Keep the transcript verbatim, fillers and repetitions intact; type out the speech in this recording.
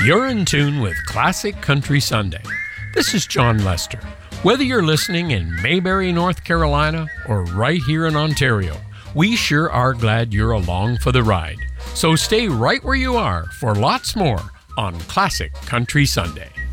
You're in tune with Classic Country Sunday. This is John Lester. Whether you're listening in Mayberry, North Carolina, or right here in Ontario, we sure are glad you're along for the ride. So stay right where you are for lots more on Classic Country Sunday.